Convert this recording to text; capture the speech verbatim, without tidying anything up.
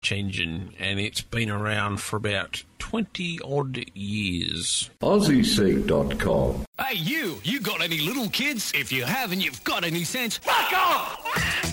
search engine, and it's been around for about twenty odd years. Aussie Seek dot com. Hey, you! You got any little kids? If you haven't, you've got any sense. Fuck off!